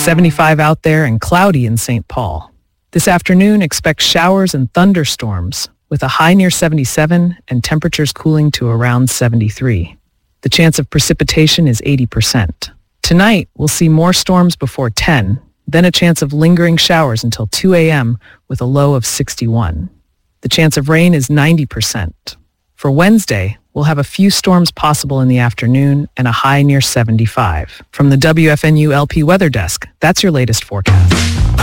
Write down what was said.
75 out there and cloudy in St. Paul. This afternoon, expect showers and thunderstorms with a high near 77 and temperatures cooling to around 73. The chance of precipitation is 80%. Tonight, we'll see more storms before 10, then a chance of lingering showers until 2 a.m. with a low of 61. The chance of rain is 90%. For Wednesday, we'll have a few storms possible in the afternoon and a high near 75. From the WFNU LP Weather Desk, that's your latest forecast.